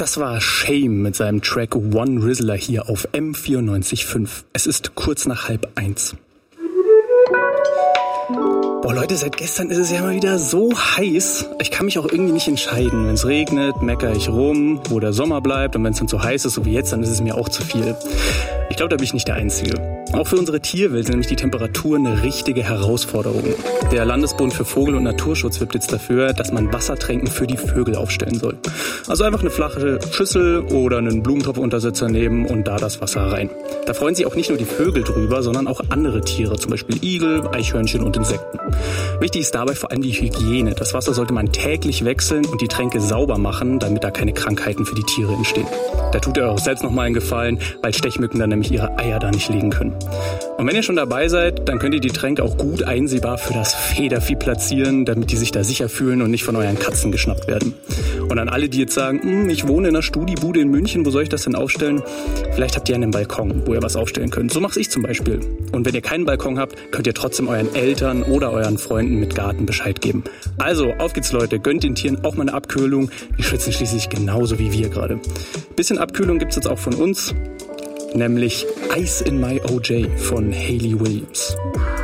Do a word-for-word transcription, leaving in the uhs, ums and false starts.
Das war Shame mit seinem Track One Rizzler hier auf M vierundneunzig Komma fünf. Es ist kurz nach halb eins. Boah Leute, seit gestern ist es ja mal wieder so heiß. Ich kann mich auch irgendwie nicht entscheiden. Wenn es regnet, meckere ich rum, wo der Sommer bleibt. Und wenn es dann zu heiß ist, so wie jetzt, dann ist es mir auch zu viel. Ich glaube, da bin ich nicht der Einzige. Auch für unsere Tierwelt sind nämlich die Temperaturen eine richtige Herausforderung. Der Landesbund für Vogel- und Naturschutz wirbt jetzt dafür, dass man Wassertränken für die Vögel aufstellen soll. Also einfach eine flache Schüssel oder einen Blumentopfuntersetzer nehmen und da das Wasser rein. Da freuen sich auch nicht nur die Vögel drüber, sondern auch andere Tiere, zum Beispiel Igel, Eichhörnchen und Insekten. Wichtig ist dabei vor allem die Hygiene. Das Wasser sollte man täglich wechseln und die Tränke sauber machen, damit da keine Krankheiten für die Tiere entstehen. Da tut ihr auch selbst nochmal einen Gefallen, weil Stechmücken dann nämlich ihre Eier da nicht legen können. Und wenn ihr schon dabei seid, dann könnt ihr die Tränke auch gut einsehbar für das Federvieh platzieren, damit die sich da sicher fühlen und nicht von euren Katzen geschnappt werden. Und an alle, die jetzt sagen, ich wohne in einer Studibude in München, wo soll ich das denn aufstellen? Vielleicht habt ihr einen Balkon, wo ihr was aufstellen könnt. So mache ich zum Beispiel. Und wenn ihr keinen Balkon habt, könnt ihr trotzdem euren Eltern oder euren Freunden mit Garten Bescheid geben. Also, auf geht's Leute, gönnt den Tieren auch mal eine Abkühlung. Die schwitzen schließlich genauso wie wir gerade. Bisschen Abkühlung gibt's jetzt auch von uns, nämlich Ice in My O J von Hayley Williams.